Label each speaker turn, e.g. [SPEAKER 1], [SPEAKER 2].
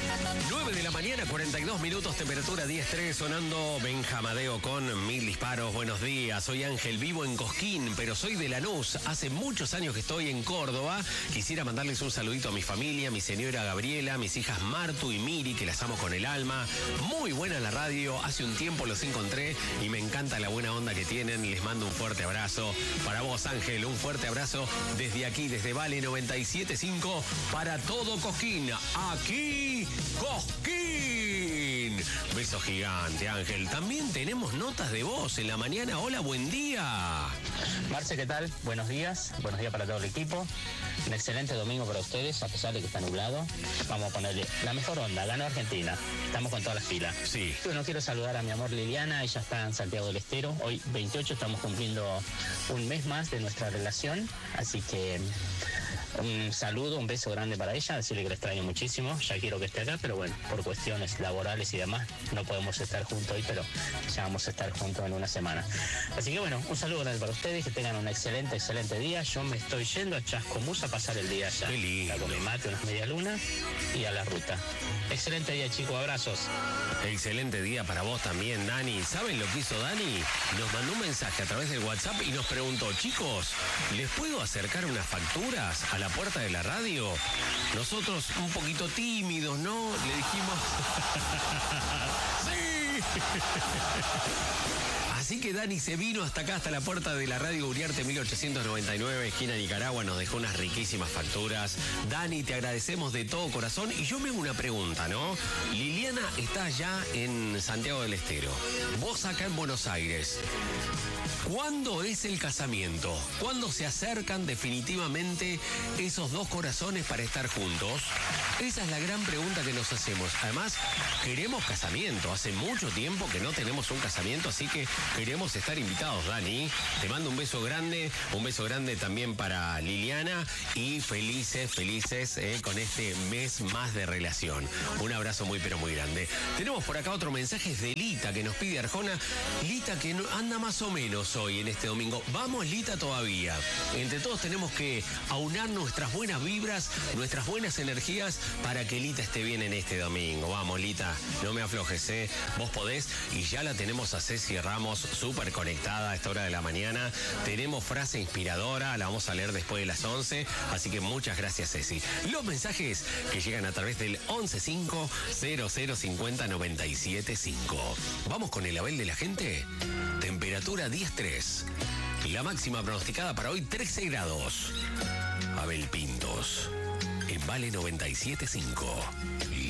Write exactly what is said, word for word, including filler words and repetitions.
[SPEAKER 1] nueve de la mañana, cuarenta y dos minutos, temperatura diez tres, sonando Benjamadeo con Mil Disparos. Buenos días, soy Ángel, vivo en Cosquín, pero soy de Lanús. Hace muchos años que estoy en Córdoba. Quisiera mandarles un saludito a mi familia, mi señora Gabriela, mis hijas Martu y Miri, que las amo con el alma. Muy buena la radio, hace un tiempo los encontré y me encanta la buena onda que tienen. Les mando un fuerte abrazo. Para vos, Ángel, un fuerte abrazo desde aquí, desde Vale noventa y siete punto cinco, para todo Cosquín. Aquí, Cosquín. Beso gigante, Ángel. También tenemos notas de voz en la mañana. Hola, buen día.
[SPEAKER 2] Marce, ¿qué tal? Buenos días. Buenos días para todo el equipo. Un excelente domingo para ustedes, a pesar de que está nublado. Vamos a ponerle la mejor onda. Ganó Argentina. Estamos con todas las filas.
[SPEAKER 1] Sí.
[SPEAKER 2] Bueno, quiero saludar a mi amor Liliana. Ella está en Santiago del Estero. Hoy, veintiocho, estamos cumpliendo un mes más de nuestra relación. Así que un saludo, un beso grande para ella. Decirle que la extraño muchísimo. Ya quiero que esté acá, pero bueno, por cuestiones laborales y demás, no podemos estar juntos hoy, pero ya vamos a estar juntos en una semana. Así que bueno, un saludo grande para ustedes. Que tengan un excelente, excelente día. Yo me estoy yendo a Chascomús a pasar el día allá.
[SPEAKER 1] Qué lindo.
[SPEAKER 2] Con mi mate, unas media luna y a la ruta. Excelente día, chicos. Abrazos.
[SPEAKER 1] Excelente día para vos también, Dani. ¿Saben lo que hizo Dani? Nos mandó un mensaje a través del WhatsApp y nos preguntó: chicos, ¿les puedo acercar unas facturas a la puerta de la radio? Nosotros un poquito tímidos, ¿no? Le dijimos... ¡Sí! Así que Dani se vino hasta acá, hasta la puerta de la radio Uriarte mil ochocientos noventa y nueve, esquina Nicaragua, nos dejó unas riquísimas facturas. Dani, te agradecemos de todo corazón. Y yo me hago una pregunta, ¿no? Liliana está allá en Santiago del Estero, vos acá en Buenos Aires. ¿Cuándo es el casamiento? ¿Cuándo se acercan definitivamente esos dos corazones para estar juntos? Esa es la gran pregunta que nos hacemos. Además, queremos casamiento. Hace mucho tiempo que no tenemos un casamiento, así que queremos estar invitados, Dani. Te mando un beso grande, un beso grande también para Liliana y felices, felices eh, con este mes más de relación. Un abrazo muy, pero muy grande. Tenemos por acá otro mensaje, es de Lita, que nos pide Arjona. Lita, que anda más o menos hoy en este domingo. Vamos, Lita, todavía. Entre todos tenemos que aunar nuestras buenas vibras, nuestras buenas energías para que Lita esté bien en este domingo. Vamos, Lita, no me aflojes, ¿eh? Vos podés. Y ya la tenemos a Ceci Ramos súper conectada a esta hora de la mañana. Tenemos frase inspiradora, la vamos a leer después de las once. Así que muchas gracias, Ceci. Los mensajes que llegan a través del once cinco cero cero cincuenta noventa y siete cinco. Vamos con el Abel de la gente. Temperatura diez tres. La máxima pronosticada para hoy trece grados. Abel Pintos. En Vale noventa y siete cinco.